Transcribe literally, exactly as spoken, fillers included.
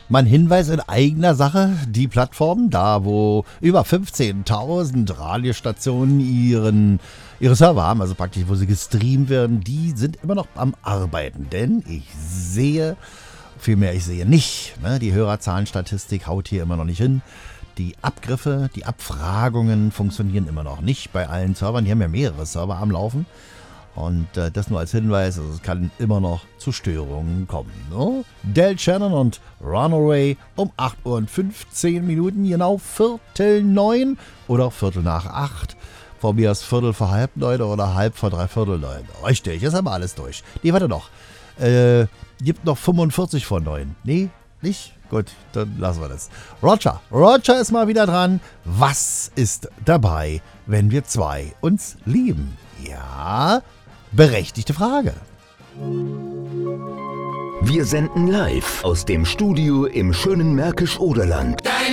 Mein Hinweis in eigener Sache, die Plattform, da wo über fünfzehntausend Radiostationen ihren, ihre Server haben, also praktisch wo sie gestreamt werden, die sind immer noch am Arbeiten. Denn ich sehe, vielmehr ich sehe nicht, ne, die Hörerzahlenstatistik haut hier immer noch nicht hin. Die Abgriffe, die Abfragungen funktionieren immer noch nicht bei allen Servern. Die haben ja mehrere Server am Laufen. Und äh, das nur als Hinweis, also es kann immer noch zu Störungen kommen. Ne? Del Shannon und Runaway um acht Uhr und fünfzehn Minuten, genau Viertel neun oder Viertel nach acht. Von mir aus Viertel vor halb neun oder halb vor dreiviertel neun. Richtig, ist aber alles durch. Nee, warte noch. Äh, gibt noch fünfundvierzig vor neun. Nee, nicht? Gut, dann lassen wir das. Roger, Roger ist mal wieder dran. Was ist dabei, wenn wir zwei uns lieben? Ja, berechtigte Frage. Wir senden live aus dem Studio im schönen Märkisch-Oderland.